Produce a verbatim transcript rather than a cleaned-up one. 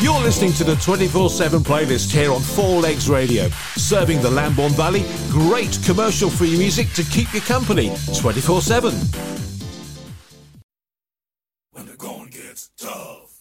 You're listening to the twenty-four seven playlist here on Four Legs Radio, serving the Lambourne Valley. Great commercial-free music to keep you company twenty-four seven. When the going gets tough.